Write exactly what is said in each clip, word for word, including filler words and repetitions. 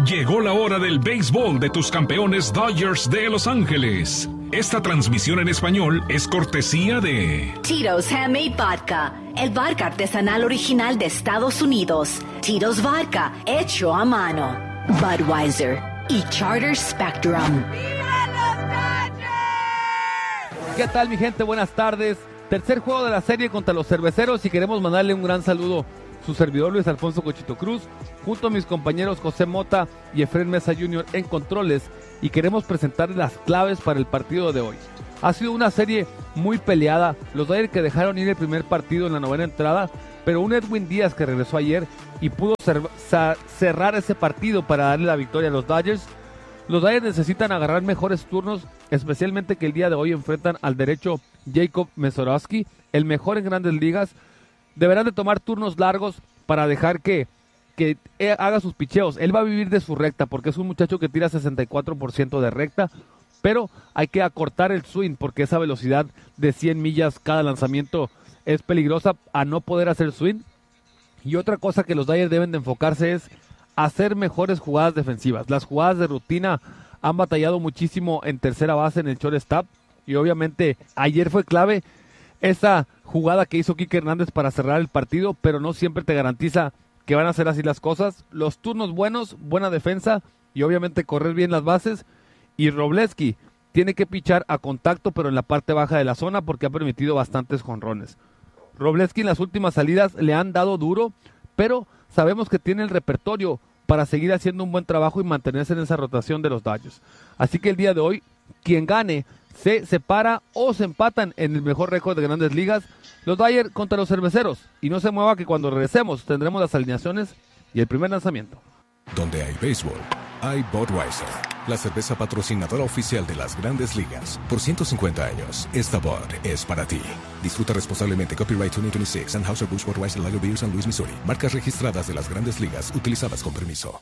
Llegó la hora del béisbol de tus campeones Dodgers de Los Ángeles. Esta transmisión en español es cortesía de Tito's Handmade Vodka, el vodka artesanal original de Estados Unidos. Tito's Vodka, hecho a mano. Budweiser y Charter Spectrum. ¿Qué tal, mi gente? Buenas tardes. Tercer juego de la serie contra los Cerveceros y queremos mandarle un gran saludo su servidor Luis Alfonso Cochito Cruz, junto a mis compañeros José Mota y Efraín Mesa junior en controles, y queremos presentarles las claves para el partido de hoy. Ha sido una serie muy peleada, los Dodgers que dejaron ir el primer partido en la novena entrada, pero un Edwin Díaz que regresó ayer y pudo cer- cerrar ese partido para darle la victoria a los Dodgers. Los Dodgers necesitan agarrar mejores turnos, especialmente que el día de hoy enfrentan al derecho Jacob Mesorowski, el mejor en Grandes Ligas. Deberán de tomar turnos largos para dejar que, que haga sus picheos. Él va a vivir de su recta porque es un muchacho que tira sesenta y cuatro por ciento de recta, pero hay que acortar el swing porque esa velocidad de cien millas cada lanzamiento es peligrosa a no poder hacer swing. Y otra cosa que los Dodgers deben de enfocarse es hacer mejores jugadas defensivas. Las jugadas de rutina han batallado muchísimo en tercera base en el shortstop, y obviamente ayer fue clave esa jugada que hizo Kike Hernández para cerrar el partido, pero no siempre te garantiza que van a ser así las cosas. Los turnos buenos, buena defensa y obviamente correr bien las bases. Y Wrobleski tiene que pichar a contacto, pero en la parte baja de la zona, porque ha permitido bastantes jonrones. Wrobleski en las últimas salidas le han dado duro, pero sabemos que tiene el repertorio para seguir haciendo un buen trabajo y mantenerse en esa rotación de los Dodgers. Así que el día de hoy, quien gane se separa o se empatan en el mejor récord de Grandes Ligas, los Dodgers contra los Cerveceros. Y no se mueva que cuando regresemos tendremos las alineaciones y el primer lanzamiento. Donde hay béisbol, hay Budweiser, la cerveza patrocinadora oficial de las Grandes Ligas. Por ciento cincuenta años, esta Bud es para ti. Disfruta responsablemente. Copyright dos mil veintiséis, Anheuser-Busch Budweiser Lager Beer, San Luis, Missouri. Marcas registradas de las Grandes Ligas, utilizadas con permiso.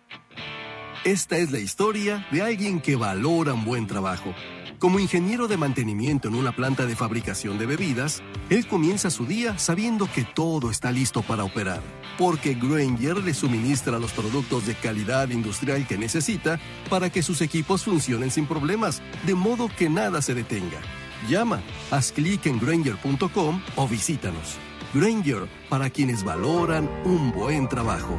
Esta es la historia de alguien que valora un buen trabajo. Como ingeniero de mantenimiento en una planta de fabricación de bebidas, él comienza su día sabiendo que todo está listo para operar, porque Grainger le suministra los productos de calidad industrial que necesita para que sus equipos funcionen sin problemas, de modo que nada se detenga. Llama, haz clic en Grainger punto com o visítanos. Grainger, para quienes valoran un buen trabajo.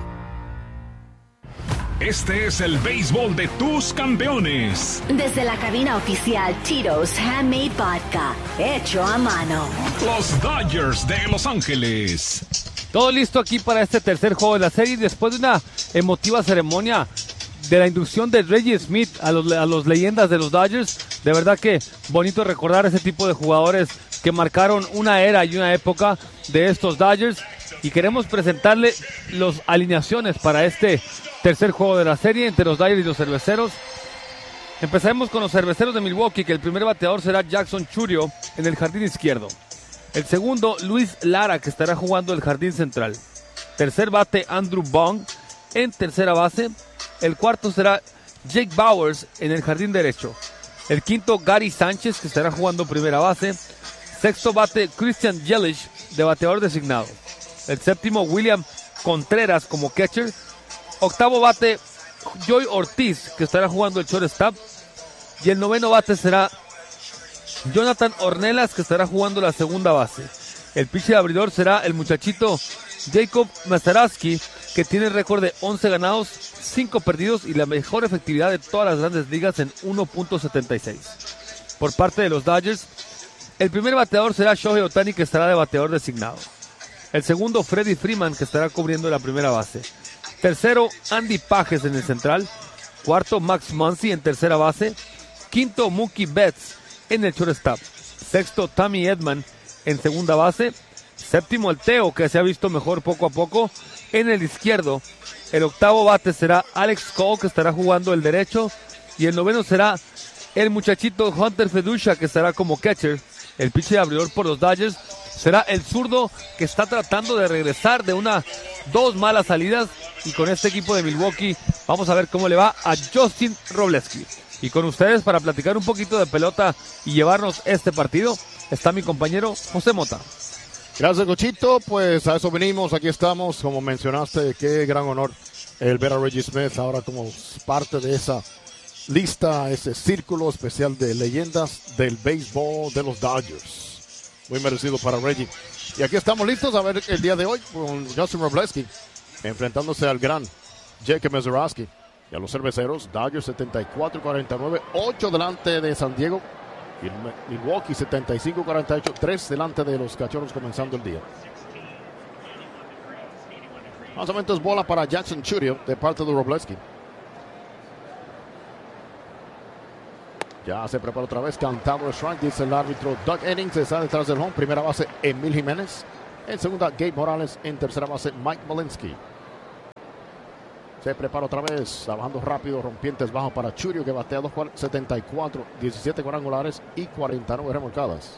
Este es el béisbol de tus campeones. Desde la cabina oficial Tito's Handmade Vodka, hecho a mano. Los Dodgers de Los Ángeles. Todo listo aquí para este tercer juego de la serie, después de una emotiva ceremonia de la inducción de Reggie Smith a los, a los leyendas de los Dodgers. De verdad que bonito recordar ese tipo de jugadores que marcaron una era y una época de estos Dodgers. Y queremos presentarle las alineaciones para este tercer juego de la serie entre los Dodgers y los Cerveceros. Empezaremos con los Cerveceros de Milwaukee, que el primer bateador será Jackson Chourio en el jardín izquierdo. El segundo, Luis Lara, que estará jugando el jardín central. Tercer bate, Andrew Bong en tercera base. El cuarto será Jake Bauers en el jardín derecho. El quinto, Gary Sánchez, que estará jugando primera base. Sexto bate, Christian Yelich, de bateador designado. El séptimo, William Contreras como catcher. Octavo bate, Joey Ortiz, que estará jugando el shortstop. Y el noveno bate será Jonathan Ornelas, que estará jugando la segunda base. El pitcher abridor será el muchachito Jacob Mesorowski, que tiene récord de once ganados, cinco perdidos y la mejor efectividad de todas las Grandes Ligas en uno punto setenta y seis. Por parte de los Dodgers, el primer bateador será Shohei Ohtani, que estará de bateador designado. El segundo, Freddie Freeman, que estará cubriendo la primera base. Tercero, Andy Pages en el central. Cuarto, Max Muncy en tercera base. Quinto, Mookie Betts en el shortstop. Sexto, Tommy Edman en segunda base. Séptimo, el Teo, que se ha visto mejor poco a poco en el izquierdo. El octavo bate será Alex Cole, que estará jugando el derecho. Y el noveno será el muchachito Hunter Fedusha, que estará como catcher. El pitcher abridor por los Dodgers será el zurdo, que está tratando de regresar de una dos malas salidas. Y con este equipo de Milwaukee vamos a ver cómo le va a Justin Wrobleski. Y con ustedes para platicar un poquito de pelota y llevarnos este partido está mi compañero José Mota. Gracias, Cochito. Pues a eso venimos, aquí estamos. Como mencionaste, qué gran honor el ver a Reggie Smith ahora como parte de esa lista, ese círculo especial de leyendas del béisbol de los Dodgers. Muy merecido para Reggie. Y aquí estamos listos a ver el día de hoy con Justin Wroblewski enfrentándose al gran Jacob Mezorowski. Y a los cerveceros, Dodgers setenta y cuatro cuarenta y nueve, ocho delante de San Diego. Y Milwaukee setenta y cinco cuarenta y ocho, tres delante de los Cachorros comenzando el día. Lanzamiento es bola para Jackson Chourio de parte de Wroblewski. Ya se prepara otra vez, cantado el strike, dice el árbitro. Doug Eddings está detrás del home. Primera base, Emil Jiménez. En segunda, Gabe Morales. En tercera base, Mike Molinsky. Se prepara otra vez, trabajando rápido, rompientes bajo para Chourio, que batea dos setenta y cuatro, diecisiete cuadrangulares y cuarenta y nueve remolcadas.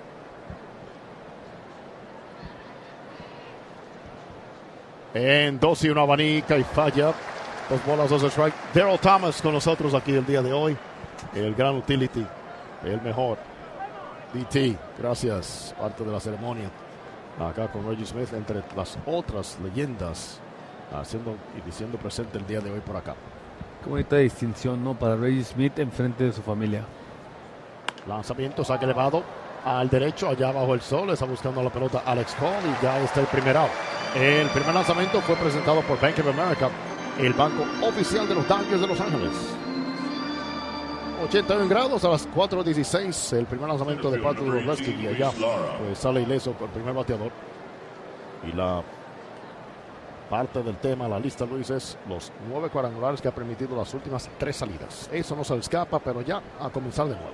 En dos y una abanica y falla. Dos bolas, dos strike. Daryl Thomas con nosotros aquí el día de hoy. El gran utility, el mejor. D T, gracias. Parte de la ceremonia. Acá con Reggie Smith, entre las otras leyendas, haciendo y diciendo presente el día de hoy por acá. Qué bonita distinción, ¿no? Para Reggie Smith en frente de su familia. Lanzamiento, saque elevado al derecho, allá bajo el sol. Está buscando la pelota Alex Cole y ya está el primer out. El primer lanzamiento fue presentado por Bank of America, el banco oficial de los Dodgers de Los Ángeles. ochenta y uno grados a las cuatro dieciséis. El primer lanzamiento de parte de Wroblewski y allá pues sale ileso con el primer bateador. Y la parte del tema, la lista, Luis, es los nueve cuadrangulares que ha permitido las últimas tres salidas. Eso no se le escapa, pero ya a comenzar de nuevo.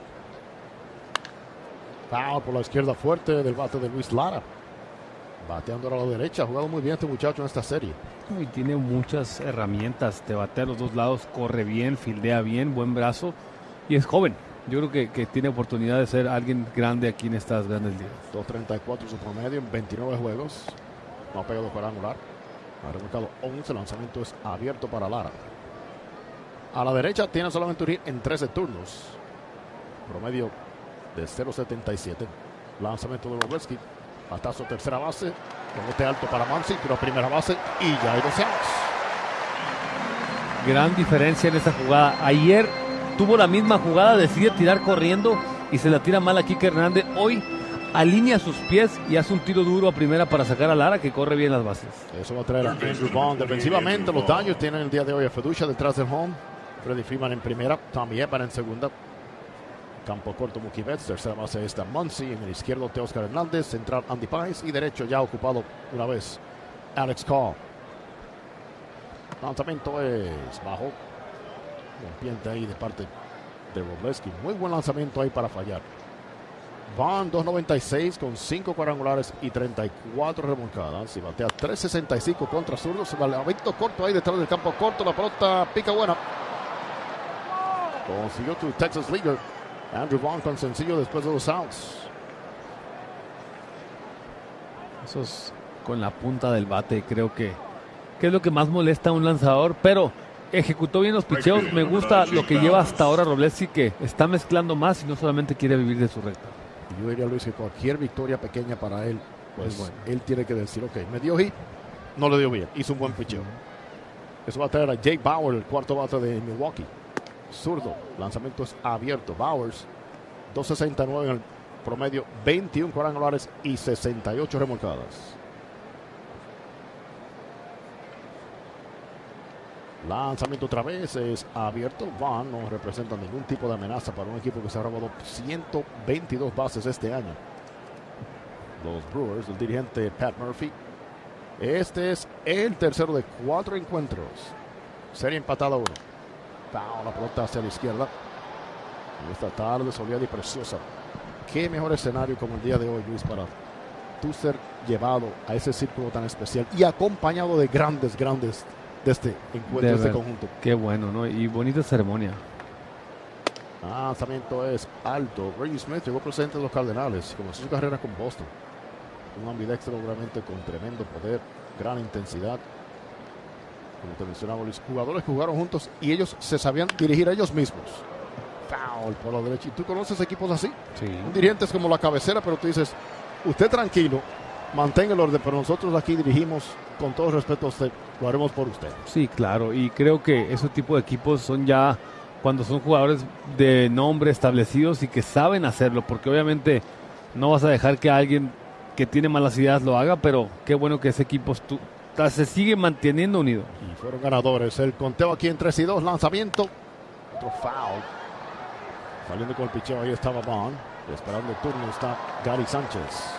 Foul por la izquierda fuerte del bate de Luis Lara. Bateando a la derecha, ha jugado muy bien este muchacho en esta serie. Y tiene muchas herramientas, te batea a los dos lados, corre bien, fildea bien, buen brazo y es joven. Yo creo que, que tiene oportunidad de ser alguien grande aquí en estas grandes ligas. dos treinta y cuatro su promedio en veintinueve juegos. No ha pegado cuadrangular. Ha remolcado once, el lanzamiento es abierto para Lara. A la derecha tiene solamente un hit en trece turnos. Promedio de cero setenta y siete. Lanzamiento de Wroblewski. Batazo tercera base, rebote alto para Muncy, pero primera base y ya hay dos outs. Gran diferencia en esta jugada. Ayer tuvo la misma jugada, decide tirar corriendo y se la tira mal a Kike Hernández. Hoy alinea sus pies y hace un tiro duro a primera para sacar a Lara, que corre bien las bases. Eso va a traer a Andrew Vaughn. Defensivamente los Dodgers tienen el día de hoy a Feducia detrás del home. Freddie Freeman en primera, Tommy Edman en segunda. Campo corto Mookie Betts, tercera base está Muncy, en el izquierdo Teoscar Hernández, central Andy Páez y derecho ya ocupado una vez Alex Cole. Lanzamiento es bajo, rompiente ahí de parte de Wroblewski. Muy buen lanzamiento ahí para fallar. Van dos noventa y seis con cinco cuadrangulares y treinta y cuatro remolcadas y batea tres sesenta y cinco contra zurdos. Lanzamiento corto ahí detrás del campo corto, la pelota pica buena. Consiguió tu Texas Leaguer Andrew Vaughn con sencillo después de los outs. Eso es con la punta del bate, creo que, que es lo que más molesta a un lanzador, pero ejecutó bien los picheos. Me gusta lo que lleva hasta ahora Wroblewski, que está mezclando más y no solamente quiere vivir de su recta. Yo diría, Luis, que cualquier victoria pequeña para él, pues bueno, él tiene que decir, ok, me dio hit, no le dio bien, hizo un buen picheo. Eso va a traer a Jake Bauer, el cuarto bate de Milwaukee. Zurdo, lanzamiento es abierto. Bowers, dos sesenta y nueve en el promedio, veintiún cuadrangulares y sesenta y ocho remolcadas. Lanzamiento otra vez es abierto. Vaughn no representa ningún tipo de amenaza para un equipo que se ha robado ciento veintidós bases este año. Los Brewers, el dirigente Pat Murphy. Este es el tercero de cuatro encuentros. Serie empatada uno. La pelota hacia la izquierda. Y esta tarde soleada y preciosa. Qué mejor escenario como el día de hoy, Luis, para tú ser llevado a ese círculo tan especial y acompañado de grandes, grandes de este encuentro, de este conjunto. Qué bueno, ¿no? Y bonita ceremonia. Lanzamiento es alto. Reggie Smith llegó presente de los Cardenales. Comenzó su carrera con Boston. Un ambidextro obviamente con tremendo poder, gran intensidad. Como te mencionaba, Luis, jugadores que jugaron juntos y ellos se sabían dirigir a ellos mismos. Foul por la derecha. ¿Y tú conoces equipos así? Sí. Un dirigente es como la cabecera, pero tú dices, usted tranquilo, mantenga el orden, pero nosotros aquí dirigimos con todo respeto a usted, lo haremos por usted. Sí, claro, y creo que ese tipo de equipos son ya cuando son jugadores de nombre establecidos y que saben hacerlo, porque obviamente no vas a dejar que alguien que tiene malas ideas lo haga, pero qué bueno que ese equipo estu- se sigue manteniendo unido. Y fueron ganadores. El conteo aquí en tres y dos, lanzamiento. Otro foul. Saliendo con el picheo, ahí estaba Bond. Esperando el turno está Gary Sánchez.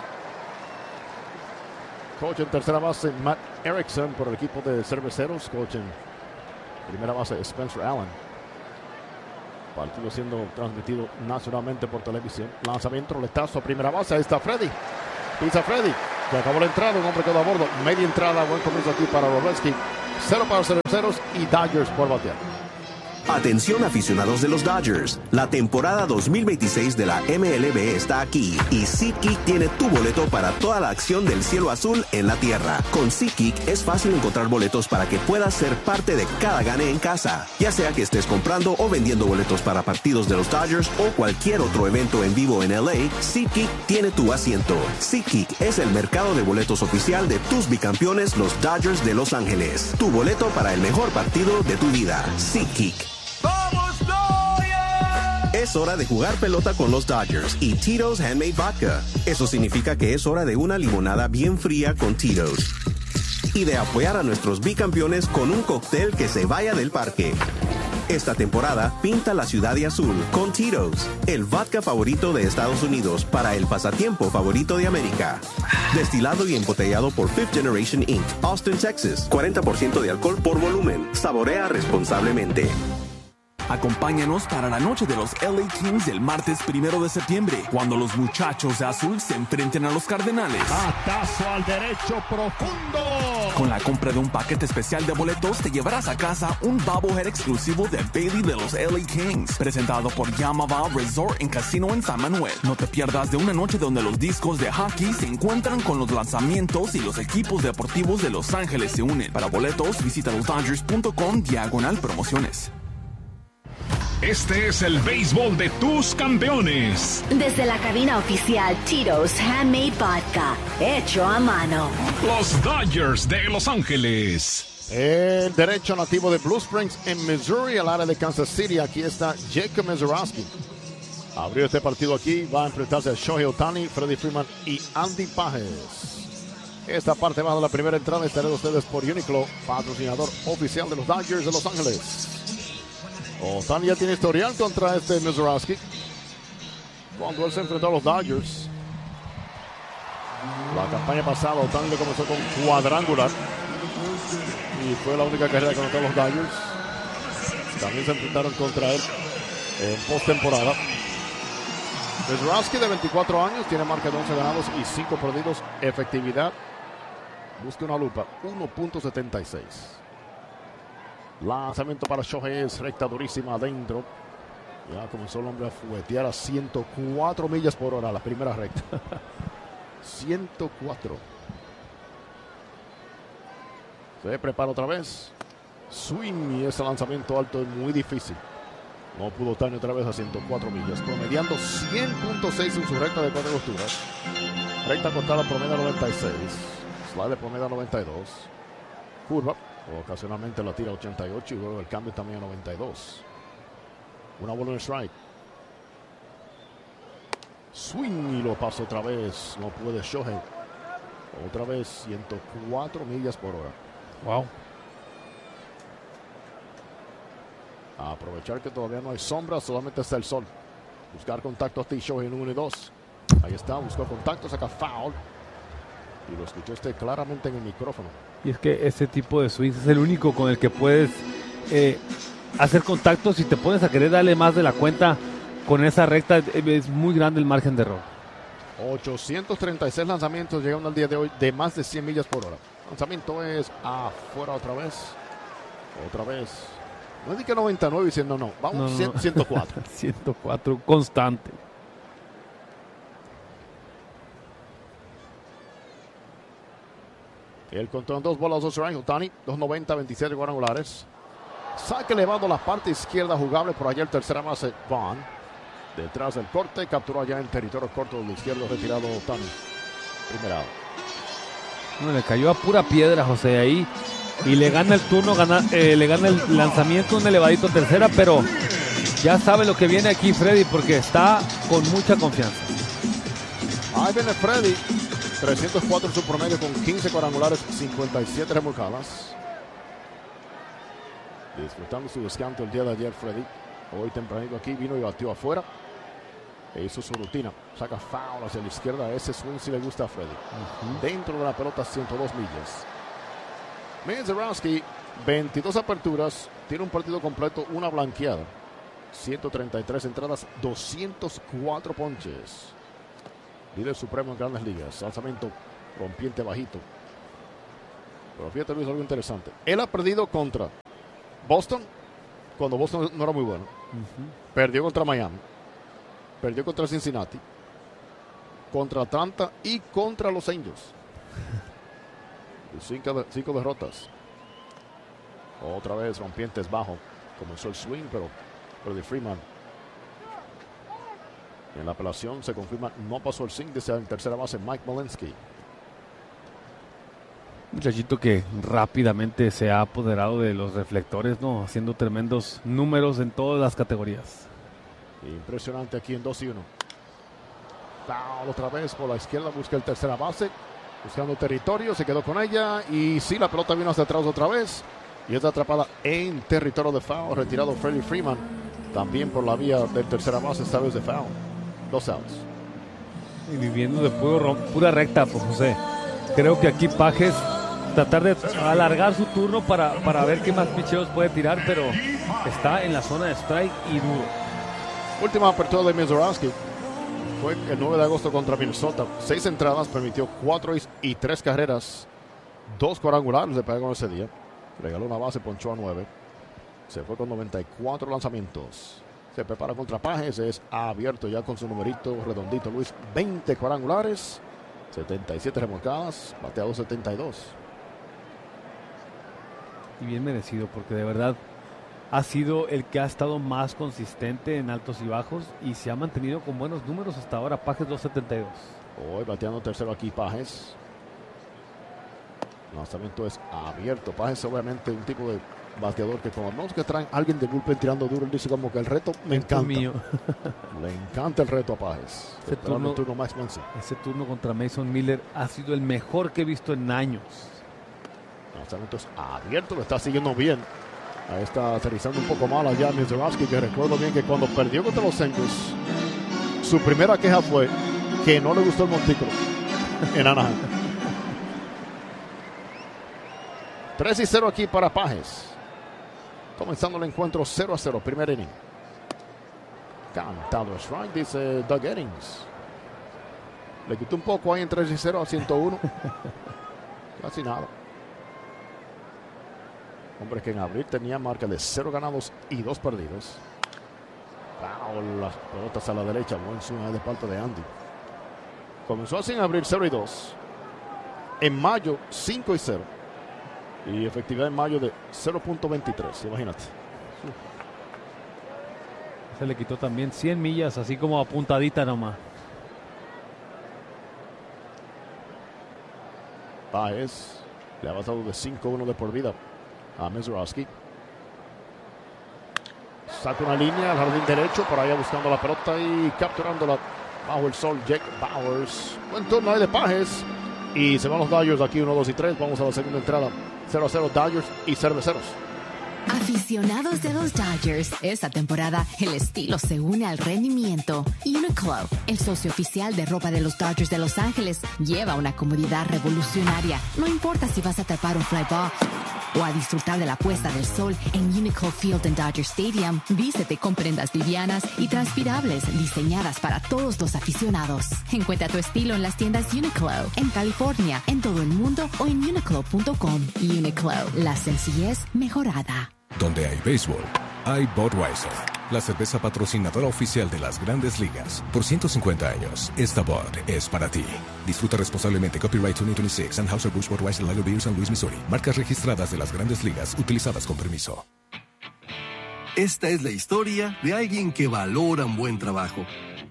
Coach en tercera base, Matt Erickson por el equipo de Cerveceros. Coach en primera base, Spencer Allen. Partido siendo transmitido nacionalmente por televisión. Lanzamiento, roletazo a primera base. Ahí está Freddy. Pisa Freddy. Se acabó la entrada. Un hombre quedó a bordo. Media entrada. Buen comienzo aquí para Robleski. Cero para Cerveceros y Dodgers por batear. Atención aficionados de los Dodgers, la temporada dos mil veintiséis de la M L B está aquí y SeatGeek tiene tu boleto para toda la acción del cielo azul en la tierra. Con SeatGeek es fácil encontrar boletos para que puedas ser parte de cada gane en casa, ya sea que estés comprando o vendiendo boletos para partidos de los Dodgers o cualquier otro evento en vivo en L A. SeatGeek tiene tu asiento. SeatGeek es el mercado de boletos oficial de tus bicampeones, los Dodgers de Los Ángeles. Tu boleto para el mejor partido de tu vida. SeatGeek. Es hora de jugar pelota con los Dodgers y Tito's Handmade Vodka. Eso significa que es hora de una limonada bien fría con Tito's. Y de apoyar a nuestros bicampeones con un cóctel que se vaya del parque. Esta temporada, pinta la ciudad de azul con Tito's, el vodka favorito de Estados Unidos para el pasatiempo favorito de América. Destilado y embotellado por Fifth Generation incorporated, Austin, Texas. cuarenta por ciento de alcohol por volumen. Saborea responsablemente. Acompáñanos para la noche de los L A Kings el martes primero de septiembre, cuando los muchachos de azul se enfrenten a los Cardenales. Batazo al derecho profundo. Con la compra de un paquete especial de boletos, te llevarás a casa un bobblehead exclusivo de Bailey de los L A Kings, presentado por Yamava Resort and Casino en San Manuel. No te pierdas de una noche donde los discos de hockey se encuentran con los lanzamientos y los equipos deportivos de Los Ángeles se unen. Para boletos, visita los dodgers punto com diagonal promociones. Este es el béisbol de tus campeones. Desde la cabina oficial Tito's Handmade Vodka, hecho a mano. Los Dodgers de Los Ángeles. El derecho nativo de Blue Springs en Missouri, al área de Kansas City. Aquí está Jacob Mezorowski. Abrió este partido aquí. Va a enfrentarse a Shohei Ohtani, Freddie Freeman y Andy Pages. Esta parte baja de la primera entrada estaré de ustedes por Uniqlo, patrocinador oficial de los Dodgers de Los Ángeles. Ohtani ya tiene historial contra este Mezorowski cuando él se enfrentó a los Dodgers. La campaña pasada Ohtani le comenzó con cuadrangular y fue la única carrera que anotó los Dodgers. También se enfrentaron contra él en postemporada. Mezorowski, de veinticuatro años, tiene marca de once ganados y cinco perdidos. Efectividad, busque una lupa, uno punto setenta y seis. Lanzamiento para Shohei, es recta durísima adentro. Ya comenzó el hombre a fuetear a ciento cuatro millas por hora la primera recta. ciento cuatro. Se prepara otra vez. Swing y ese lanzamiento alto es muy difícil. No pudo estar otra vez a ciento cuatro millas, promediando cien punto seis en su recta de cuatro costuras. Recta cortada promedio noventa y seis. Slide promedio noventa y dos. Curva. Ocasionalmente la tira a ochenta y ocho y luego el cambio también a noventa y dos. Una bola en strike. Swing y lo pasa otra vez. No puede Shohei. Otra vez ciento cuatro millas por hora. Wow. A aprovechar que todavía no hay sombra, solamente está el sol. Buscar contacto hasta Shohei en uno y dos. Ahí está, buscó contacto, saca foul. Y lo escuchó usted claramente en el micrófono. Y es que ese tipo de swings es el único con el que puedes eh, hacer contactos. Si te pones a querer darle más de la cuenta con esa recta, es muy grande el margen de error. ochocientos treinta y seis lanzamientos llegaron al día de hoy de más de cien millas por hora. Lanzamiento es afuera otra vez. Otra vez. No es que noventa y nueve diciendo no. Vamos, no, cien, no. ciento cuatro. ciento cuatro constante. El control en dos bolas, dos strikes. Ohtani, dos noventa, veintisiete cuadrangulares. Saque elevado a la parte izquierda jugable. Por allá el tercera base, Vaughn. Detrás del corte, capturó allá en territorio corto del izquierdo retirado Ohtani. Primera out. No, le cayó a pura piedra, José, ahí. Y le gana el turno, gana, eh, le gana el lanzamiento, un elevadito tercera, pero ya sabe lo que viene aquí Freddy, porque está con mucha confianza. Ahí viene Freddy. trescientos cuatro en su promedio con quince cuadrangulares, cincuenta y siete remolcadas. Disfrutando su descanso el día de ayer, Freddy. Hoy tempranito aquí vino y batió afuera. E hizo su rutina. Saca foul hacia la izquierda. Ese swing si le gusta a Freddy. Uh-huh. Dentro de la pelota, ciento dos millas. Mizorowski, veintidós aperturas. Tiene un partido completo, una blanqueada. ciento treinta y tres entradas, doscientos cuatro ponches. Líder supremo en Grandes Ligas. Lanzamiento rompiente bajito. Pero fíjate, Luis, algo interesante. Él ha perdido contra Boston, cuando Boston no era muy bueno. Uh-huh. Perdió contra Miami. Perdió contra Cincinnati. Contra Atlanta y contra los Angels. Cinco, cinco derrotas. Otra vez rompientes bajo. Comenzó el swing, pero Freddie Freeman en la apelación se confirma, no pasó el swing desde en tercera base Mike Molinsky. Muchachito que rápidamente se ha apoderado de los reflectores, ¿no? Haciendo tremendos números en todas las categorías. Impresionante aquí en dos y uno. Foul otra vez por la izquierda, busca el tercera base, buscando territorio, se quedó con ella y sí, la pelota vino hacia atrás otra vez y está atrapada en territorio de foul. Retirado Freddie Freeman también por la vía del tercera base, esta vez de foul. Dos outs. Y viviendo de puro, pura recta, pues José. Creo que aquí Pages tratar de alargar su turno para, para ver qué más picheos puede tirar, pero está en la zona de strike y duro. Última apertura de Mizorowski fue el nueve de agosto contra Minnesota. Seis entradas, permitió cuatro y tres carreras. Dos cuadrangulares le pegó ese día. Regaló una base, ponchó a nueve. Se fue con noventa y cuatro lanzamientos. Se prepara contra Pages, es abierto ya con su numerito redondito, Luis. veinte cuadrangulares, setenta y siete remolcadas, bateado setenta y dos. Y bien merecido, porque de verdad ha sido el que ha estado más consistente en altos y bajos y se ha mantenido con buenos números hasta ahora. Pages dos setenta y dos. Hoy bateando tercero aquí Pages. El lanzamiento es abierto. Pages obviamente un tipo de bateador que como no es que traen a alguien de bullpen tirando duro, él dice como que el reto me encanta. Mío. Le encanta el reto a Pages. Ese turno, el turno más ese turno contra Mason Miller ha sido el mejor que he visto en años. El lanzamiento es abierto, lo está siguiendo bien. Ahí está aterrizando un poco mal allá Mizorowski, que recuerdo bien que cuando perdió contra los Angels, su primera queja fue que no le gustó el montículo en Anaheim. tres y cero aquí para Pages. Comenzando el encuentro cero a cero, primer inning. Cantado strike, dice Doug Eddings. Le quitó un poco ahí en tres y cero a ciento uno. Casi nada. Hombre que en abril tenía marca de cero ganados y dos perdidos. Wow, las pelotas a la derecha, buen swing de parte de Andy. Comenzó así en abril cero y dos. En mayo cinco y cero. Y efectividad en mayo de cero punto veintitrés, imagínate. Se le quitó también cien millas, así como apuntadita nomás. Pages le ha bajado de cinco uno de por vida a Mizorowski. Saca una línea al jardín derecho, por allá buscando la pelota y capturándola bajo el sol. Jake Bauers. Buen turno ahí de Pages. Y se van los Dodgers aquí uno, dos y tres. Vamos a la segunda entrada. cero a cero Dodgers y cerveceros. Aficionados de los Dodgers, esta temporada el estilo se une al rendimiento. Uniqlo, el socio oficial de ropa de los Dodgers de Los Ángeles, lleva una comodidad revolucionaria. No importa si vas a atrapar un fly ball o a disfrutar de la puesta del sol en Uniqlo Field en Dodger Stadium. Vístete con prendas livianas y transpirables diseñadas para todos los aficionados. Encuentra tu estilo en las tiendas Uniqlo, en California, en todo el mundo o en uniqlo punto com. Uniqlo, la sencillez mejorada. Donde hay béisbol, hay Budweiser, la cerveza patrocinadora oficial de las Grandes Ligas. Por ciento cincuenta años, esta Bud es para ti. Disfruta responsablemente. Copyright dos mil veintiséis, Anheuser-Busch Budweiser Lager Beer, San Luis, Missouri. Marcas registradas de las Grandes Ligas, utilizadas con permiso. Esta es la historia de alguien que valora un buen trabajo.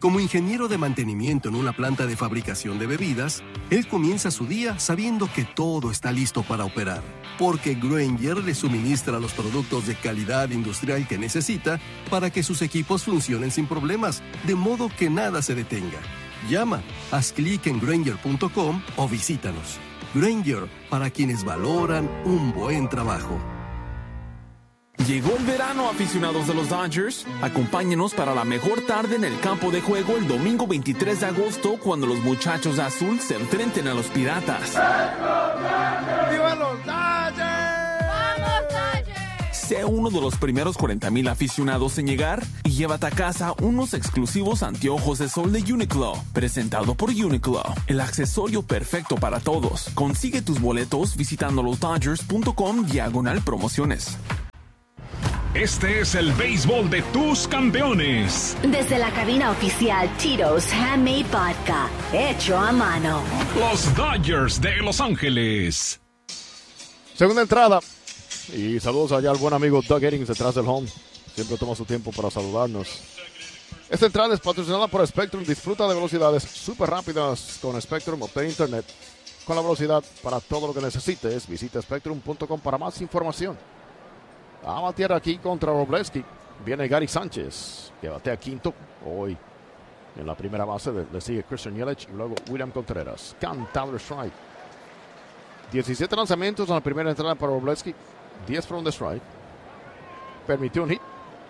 Como ingeniero de mantenimiento en una planta de fabricación de bebidas, él comienza su día sabiendo que todo está listo para operar, porque Grainger le suministra los productos de calidad industrial que necesita para que sus equipos funcionen sin problemas, de modo que nada se detenga. Llama, haz clic en Grainger punto com o visítanos. Grainger, para quienes valoran un buen trabajo. Llegó el verano, aficionados de los Dodgers. Acompáñenos para la mejor tarde en el campo de juego el domingo veintitrés de agosto, cuando los muchachos de azul se enfrenten a los Piratas. ¡Viva los Dodgers! ¡Vamos, Dodgers! Sé uno de los primeros cuarenta mil aficionados en llegar y llévate a casa unos exclusivos anteojos de sol de Uniqlo, presentado por Uniqlo, el accesorio perfecto para todos. Consigue tus boletos visitando los dodgers punto com diagonal promociones. Este es el béisbol de tus campeones. Desde la cabina oficial Tito's Handmade Vodka, hecho a mano. Los Dodgers de Los Ángeles. Segunda entrada. Y saludos allá al buen amigo Doug Eddings detrás del home. Siempre toma su tiempo para saludarnos. Esta entrada es patrocinada por Spectrum. Disfruta de velocidades súper rápidas con Spectrum. Obtén internet con la velocidad para todo lo que necesites. Visita spectrum punto com para más información. A batear aquí contra Wroblewski. Viene Gary Sánchez, que batea quinto hoy. En la primera base le, le sigue Christian Yelich y luego William Contreras. Cantador strike. diecisiete lanzamientos en la primera entrada para Wroblewski. diez fueron de strike. Permitió un hit.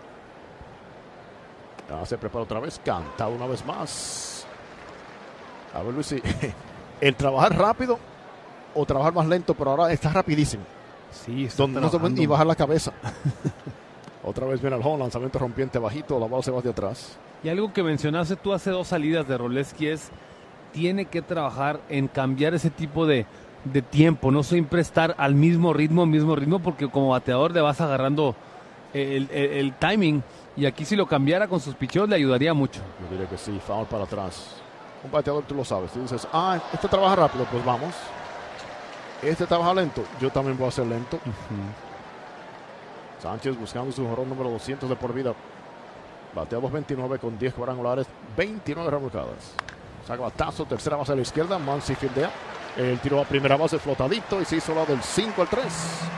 Ya se prepara otra vez. Canta una vez más. A ver, Luis, si el trabajar rápido o trabajar más lento, pero ahora está rapidísimo. Sí, está donde no se puede ni bajar la cabeza. Otra vez viene el home, lanzamiento rompiente bajito, la bola se va hacia atrás. Y algo que mencionaste tú hace dos salidas de Wroblewski es, tiene que trabajar en cambiar ese tipo de, de tiempo, no siempre estar al mismo ritmo, mismo ritmo, porque como bateador le vas agarrando el, el, el timing, y aquí si lo cambiara con sus picheos le ayudaría mucho. Yo diría que sí, foul para atrás. Un bateador tú lo sabes, tú dices, ah, este trabaja rápido, pues vamos. Este trabaja lento, yo también voy a ser lento. Uh-huh. Sánchez buscando su jonrón número doscientos de por vida. Batea dos veintinueve con diez cuadrangulares, veintinueve remolcadas. Saca batazo, tercera base a la izquierda, Muncy fildea. El tiro a primera base flotadito y se hizo la del cinco al tres.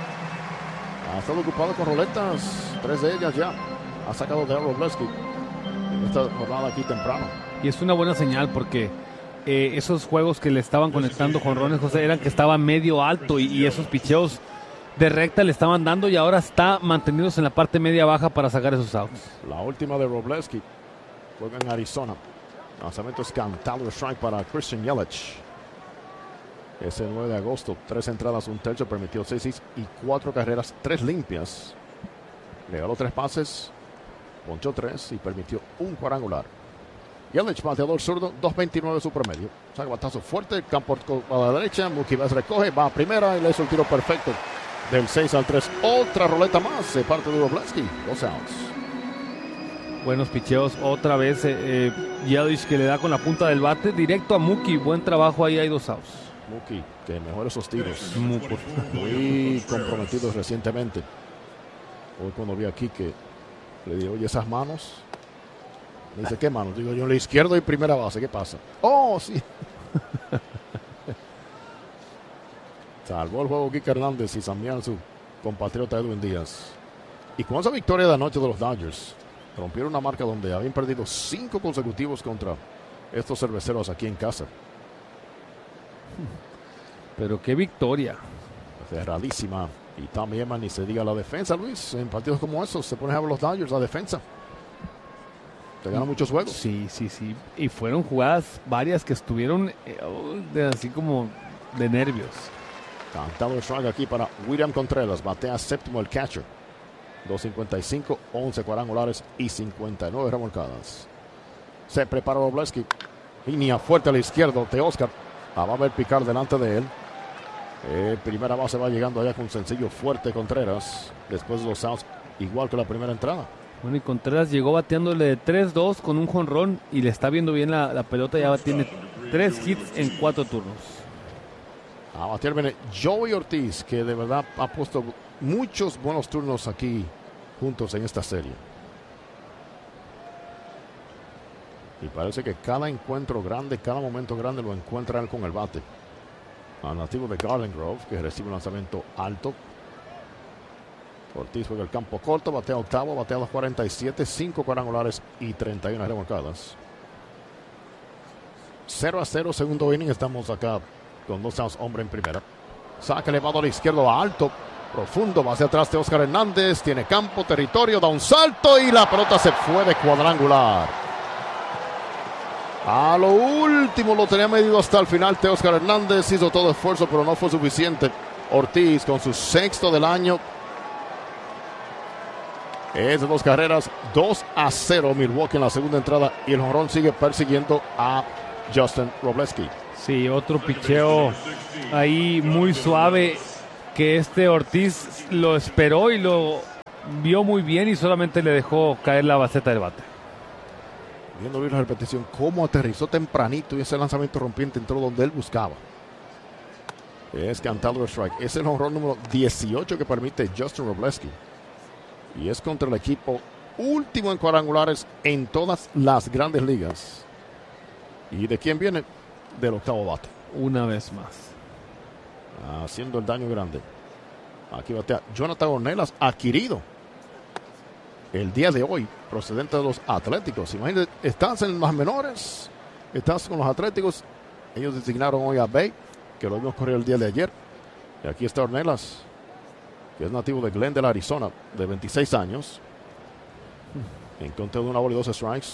Ha estado ocupado con roletas, tres de ellas ya. Ha sacado de Wroblewski en esta jornada aquí temprano. Y es una buena señal porque Eh, esos juegos que le estaban conectando jonrones, José, eran que estaba medio alto y, y esos picheos de recta le estaban dando y ahora está manteniéndose en la parte media baja para sacar esos outs. La última de Wroblewski juega en Arizona. Lanzamiento es cantado, strike para Christian Yelich. Ese nueve de agosto, tres entradas, un tercio, permitió seis hits y cuatro carreras, tres limpias. Regaló tres pases, ponchó tres y permitió un cuadrangular. Yelich, bateador zurdo, dos veintinueve su promedio. Saca batazo fuerte, el campo a la derecha. Mookie Betts recoge, va a primera y le hizo el tiro perfecto. Del seis al tres, otra roleta más de parte de Wroblewski. Dos outs. Buenos picheos, otra vez eh, eh, Yelich que le da con la punta del bate directo a Mookie. Buen trabajo, ahí hay dos outs. Mookie, que mejora esos tiros. Muy, por... Muy comprometidos recientemente. Hoy cuando vi aquí que le dije, oye, esas manos... Me dice, ¿qué manos? Digo yo, en la izquierda y primera base, ¿qué pasa? ¡Oh, sí! Salvó el juego Kike Hernández y también su compatriota Edwin Díaz. Y con esa victoria de anoche de los Dodgers, rompieron una marca donde habían perdido cinco consecutivos contra estos cerveceros aquí en casa. Pero qué victoria. Cerradísima. Y también, ni se diga la defensa, Luis. En partidos como esos se ponen a ver los Dodgers, la defensa. Te ganan muchos juegos. Sí, sí, sí. Y fueron jugadas varias que estuvieron eh, de, así como de nervios. Cantado el strike aquí para William Contreras. Batea séptimo el catcher. dos cincuenta y cinco, once cuadrangulares y cincuenta y nueve remolcadas. Se prepara Wroblewski. Línea fuerte a la izquierda de Oscar. Ah, va a ver picar delante de él. Eh, primera base va llegando allá con sencillo fuerte Contreras. Después de los outs, igual que la primera entrada. Bueno, y Contreras llegó bateándole de tres dos con un jonrón y le está viendo bien la, la pelota. Ya tiene tres hits en cuatro turnos. A batear viene Joey Ortiz, que de verdad ha puesto muchos buenos turnos aquí juntos en esta serie. Y parece que cada encuentro grande, cada momento grande lo encuentra él con el bate. Al nativo de Garland Grove, que recibe un lanzamiento alto. Ortiz juega el campo corto, batea octavo, batea los cuarenta y siete, cinco cuadrangulares y treinta y una remolcadas. cero a cero, segundo inning. Estamos acá con dos outs, hombre en primera. Saca elevado a la izquierda, alto, profundo, va hacia atrás de Oscar Hernández. Tiene campo, territorio, da un salto y la pelota se fue de cuadrangular. A lo último lo tenía medido hasta el final. Teóscar Hernández hizo todo esfuerzo, pero no fue suficiente. Ortiz con su sexto del año. Es de dos carreras, dos a cero Milwaukee en la segunda entrada. Y el jonrón sigue persiguiendo a Justin Robleski. Sí, otro picheo ahí muy suave que este Ortiz lo esperó y lo vio muy bien y solamente le dejó caer la baceta del bate. Viendo bien la repetición, cómo aterrizó tempranito y ese lanzamiento rompiente entró donde él buscaba. Es cantado el strike. Es el jonrón número dieciocho que permite Justin Robleski. Y es contra el equipo último en cuadrangulares en todas las grandes ligas. ¿Y de quién viene? Del octavo bate. Una vez más. Haciendo el daño grande. Aquí batea Jonathan Ornelas, adquirido el día de hoy, procedente de los Atléticos. Imagínate, estás en las menores, estás con los Atléticos. Ellos designaron hoy a Bay, que lo vimos correr el día de ayer. Y aquí está Ornelas, que es nativo de Glendale, Arizona, de veintiséis años. En conteo de una bola y dos strikes.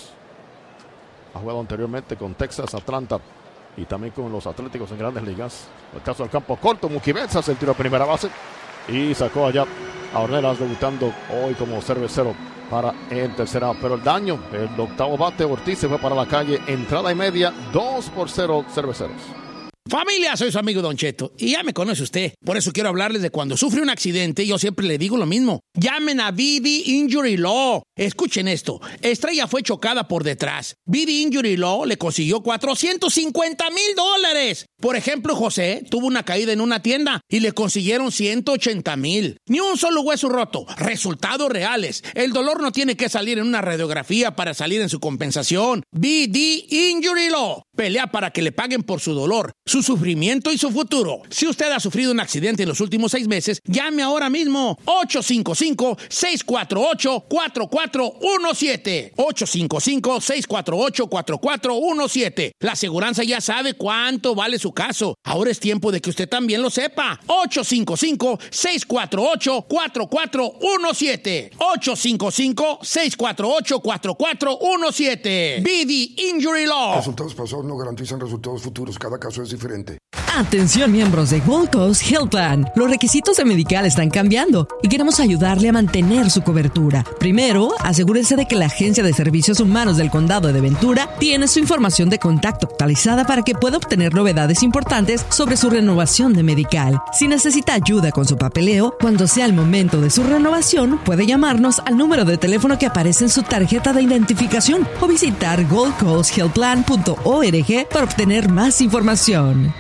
Ha jugado anteriormente con Texas, Atlanta y también con los Atléticos en grandes ligas. El caso del campo corto, Mookie Betts hace el tiro a primera base y sacó allá a Ornelas, debutando hoy como cervecero para el tercer out. Pero el daño, el octavo bate, Ortiz se fue para la calle, entrada y media, dos por cero cerveceros. Familia, soy su amigo Don Cheto y ya me conoce usted. Por eso quiero hablarles de cuando sufre un accidente. Yo siempre le digo lo mismo. Llamen a V D Injury Law. Escuchen esto. Estrella fue chocada por detrás. V D Injury Law le consiguió cuatrocientos cincuenta mil dólares. Por ejemplo, José tuvo una caída en una tienda y le consiguieron ciento ochenta mil. Ni un solo hueso roto. Resultados reales. El dolor no tiene que salir en una radiografía para salir en su compensación. V D Injury Law. Pelea para que le paguen por su dolor, su sufrimiento y su futuro. Si usted ha sufrido un accidente en los últimos seis meses, llame ahora mismo. ocho cinco cinco, seis cuatro ocho, cuatro cuatro uno siete. ocho cinco cinco, seis cuatro ocho, cuatro cuatro uno siete. La aseguranza ya sabe cuánto vale su caso. Ahora es tiempo de que usted también lo sepa. ocho cinco cinco, seis cuatro ocho, cuatro cuatro uno siete. ocho cinco cinco, seis cuatro ocho, cuatro cuatro uno siete. V D Injury Law. Resultados pasados no garantizan resultados futuros. Cada caso es diferente. Atención miembros de Gold Coast Health Plan. Los requisitos de Medical están cambiando y queremos ayudarle a mantener su cobertura. Primero, asegúrese de que la Agencia de Servicios Humanos del Condado de Ventura tiene su información de contacto actualizada para que pueda obtener novedades importantes sobre su renovación de Medical. Si necesita ayuda con su papeleo, cuando sea el momento de su renovación, puede llamarnos al número de teléfono que aparece en su tarjeta de identificación o visitar gold coast health plan punto org para obtener más información.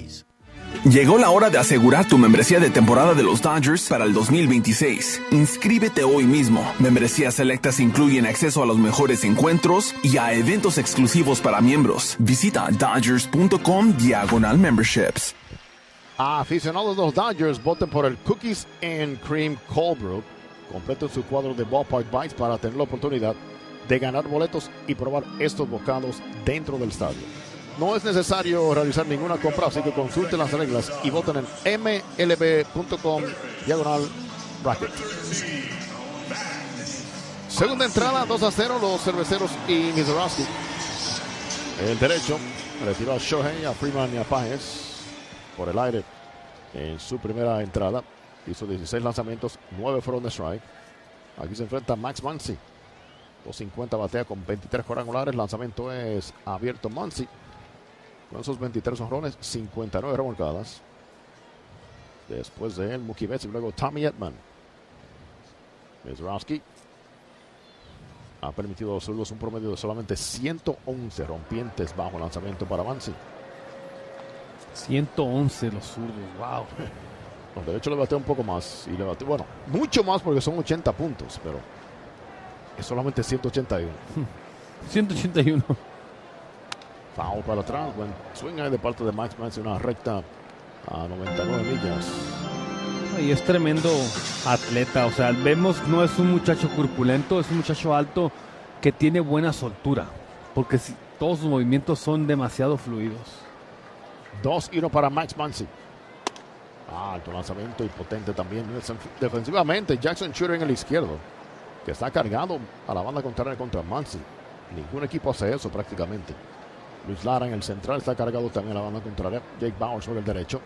Llegó la hora de asegurar tu membresía de temporada de los Dodgers para el dos mil veintiséis. Inscríbete hoy mismo. Membresías selectas incluyen acceso a los mejores encuentros y a eventos exclusivos para miembros. Visita dodgers punto com diagonal memberships. Aficionados de los Dodgers, voten por el Cookies and Cream Cold Brew. Completen su cuadro de Ballpark Bites para tener la oportunidad de ganar boletos y probar estos bocados dentro del estadio. No es necesario realizar ninguna compra, así que consulten las reglas y voten en m l b punto com diagonal bracket. Segunda entrada, dos a cero, los cerveceros y Mizorowski. El derecho retiró a Shohei, a Freeman y a Páez por el aire en su primera entrada. Hizo dieciséis lanzamientos, nueve fueron de strike. Aquí se enfrenta Max Muncy. doscientos cincuenta batea con veintitrés cuadrangulares. Lanzamiento es abierto Muncy. Con esos veintitrés honrones, cincuenta y nueve remolcadas. Después de él, Mookie Betts y luego Tommy Edman. Mizorowski ha permitido a los zurdos un promedio de solamente ciento once rompientes bajo lanzamiento para Muncy. ciento once los zurdos, wow. Los derechos le bateó un poco más. Y le bateó, bueno, mucho más porque son ochenta puntos, pero es solamente ciento ochenta y uno. ciento ochenta y uno. Foul para atrás. Buen swing ahí de parte de Max Muncy. Una recta a noventa y nueve millas. Y es tremendo atleta. O sea, vemos, no es un muchacho corpulento, es un muchacho alto que tiene buena soltura. Porque si, todos sus movimientos son demasiado fluidos. dos y uno para Max Muncy. Alto lanzamiento y potente también. Defensivamente, Jackson Shooter en el izquierdo, que está cargado a la banda contraria contra Muncy. Ningún equipo hace eso prácticamente. Luis Lara en el central está cargado también a la banda contraria. Jake Bauer sobre el derecho.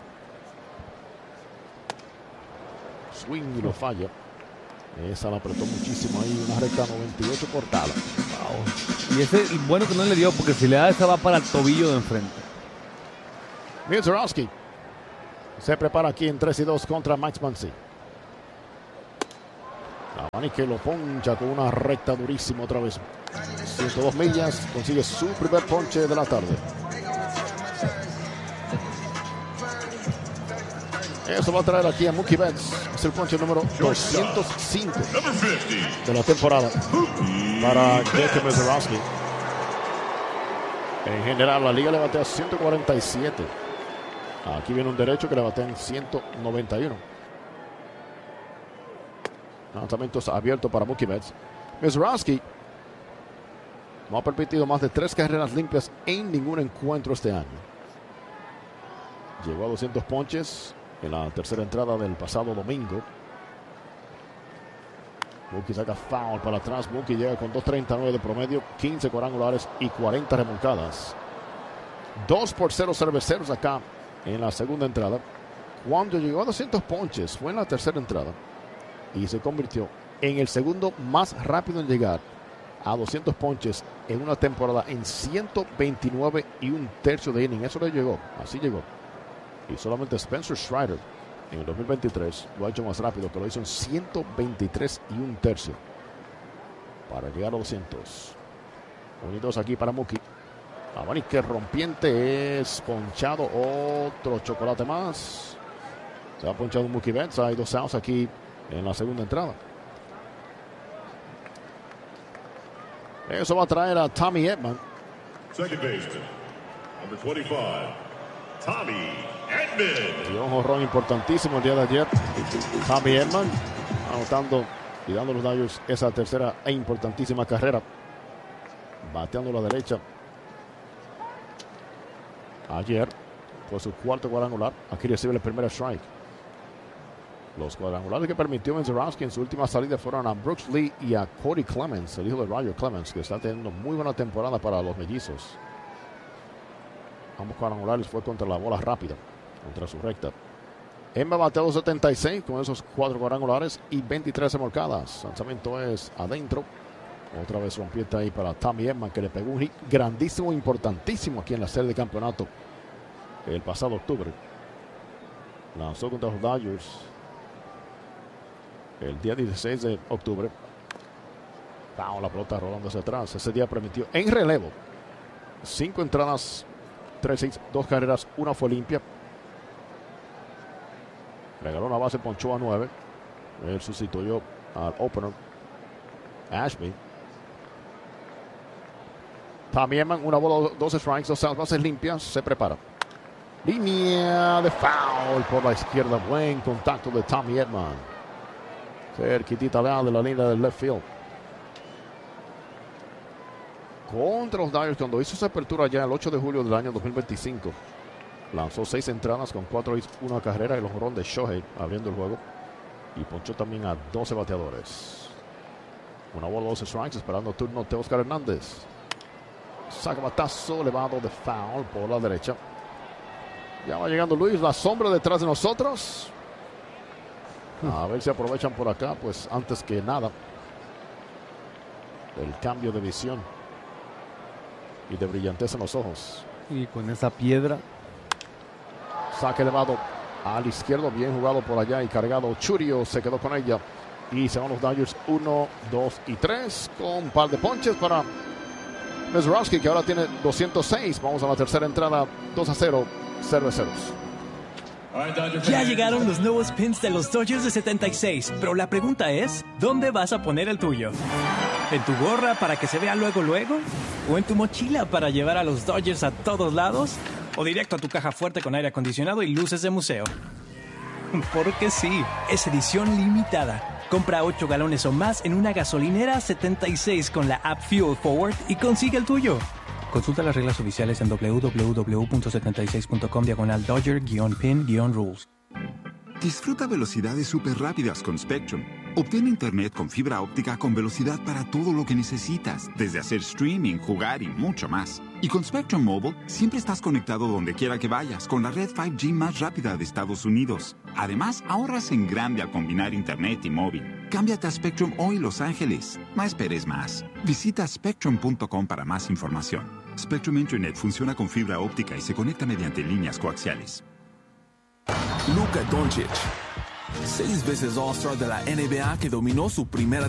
Swing y lo falla. Esa la apretó muchísimo ahí. Una recta noventa y ocho cortada. Wow. Y ese bueno que no le dio, porque si le da esa va para el tobillo de enfrente. Mizorowski se prepara aquí en tres y dos contra Max Muncy. Cavani que lo poncha con una recta durísima otra vez. ciento dos millas, consigue su primer ponche de la tarde. Eso va a traer aquí a Mookie Betts. Es el ponche número doscientos cinco de la temporada para Jake Mizorowski. En general, la liga le batea ciento cuarenta y siete. Aquí viene un derecho que le batea en ciento noventa y uno. Lanzamientos abiertos para Mookie Betts. Mizorowski no ha permitido más de tres carreras limpias en ningún encuentro este año. Llegó a doscientos ponches en la tercera entrada del pasado domingo. Mookie saca foul para atrás. Mookie llega con dos treinta y nueve de promedio, quince cuadrangulares y cuarenta remolcadas. dos por cero cerveceros acá en la segunda entrada. Cuando llegó a doscientos ponches fue en la tercera entrada y se convirtió en el segundo más rápido en llegar a doscientos ponches en una temporada en ciento veintinueve y un tercio de inning. Eso le llegó, así llegó. Y solamente Spencer Strider en el dos mil veintitrés lo ha hecho más rápido, que lo hizo en ciento veintitrés y un tercio para llegar a doscientos. Unidos aquí para Mookie. Abanique rompiente, es ponchado. Otro chocolate más. Se ha ponchado un Mookie Betts. Hay dos outs aquí en la segunda entrada. Eso va a traer a Tommy Edman. Second baseman, number veinticinco, Tommy Edman. Y un jonrón importantísimo el día de ayer. Tommy Edman anotando y dando a los Dodgers esa tercera e importantísima carrera. Bateando a la derecha. Ayer fue su cuarto cuadrangular. Aquí recibe el primer strike. Los cuadrangulares que permitió Mizorowski en su última salida fueron a Brooks Lee y a Cody Clemens, el hijo de Roger Clemens, que está teniendo muy buena temporada para los mellizos. Ambos cuadrangulares fue contra la bola rápida, contra su recta. Emma bateó dos setenta y seis con esos cuatro cuadrangulares y veintitrés remolcadas. Lanzamiento es adentro. Otra vez rompieta ahí para Tommy Edman, que le pegó un hit grandísimo, importantísimo aquí en la serie de campeonato el pasado octubre. Lanzó contra los Dodgers el día dieciséis de octubre. Down, la pelota rolando hacia atrás. Ese día permitió en relevo cinco entradas, tres hits, dos carreras, una fue limpia. Regaló una base, ponchó a nueve. Él sustituyó al opener Ashby. Tommy Edman, una bola, dos strikes, dos outs, bases limpias, se prepara. Línea de foul por la izquierda. Buen contacto de Tommy Edman. Cerquitita de la línea del left field. Contra los Dodgers, cuando hizo esa apertura ya el ocho de julio del año dos mil veinticinco, lanzó seis entradas con cuatro hits, una carrera y el jonrón de Shohei abriendo el juego. Y ponchó también a doce bateadores. Una bola, dos strikes, esperando turno de Oscar Hernández. Saca batazo elevado de foul por la derecha. Ya va llegando Luis, la sombra detrás de nosotros. A ver si aprovechan por acá, pues antes que nada, el cambio de visión y de brillantez en los ojos. Y con esa piedra. Saque elevado al izquierdo, bien jugado por allá y cargado. Churio se quedó con ella. Y se van los Dodgers uno, dos y tres con un par de ponches para Mizorowski, que ahora tiene doscientos seis. Vamos a la tercera entrada, dos a cero, cerveceros. Ya llegaron los nuevos pins de los Dodgers de setenta y seis, pero la pregunta es, ¿dónde vas a poner el tuyo? ¿En tu gorra para que se vea luego luego? ¿O en tu mochila para llevar a los Dodgers a todos lados? ¿O directo a tu caja fuerte con aire acondicionado y luces de museo? Porque sí, es edición limitada. Compra ocho galones o más en una gasolinera setenta y seis con la app Fuel Forward y consigue el tuyo. Consulta las reglas oficiales en doble u doble u doble u punto setenta y seis punto com diagonal Dodger-Pin-Rules. Disfruta velocidades súper rápidas con Spectrum. Obtén internet con fibra óptica con velocidad para todo lo que necesitas, desde hacer streaming, jugar y mucho más. Y con Spectrum Mobile, siempre estás conectado donde quiera que vayas, con la red cinco G más rápida de Estados Unidos. Además, ahorras en grande al combinar internet y móvil. Cámbiate a Spectrum hoy, Los Ángeles. No esperes más. Visita spectrum punto com para más información. Spectrum Internet funciona con fibra óptica y se conecta mediante líneas coaxiales. Luka Doncic, seis veces All-Star de la N B A que dominó su primera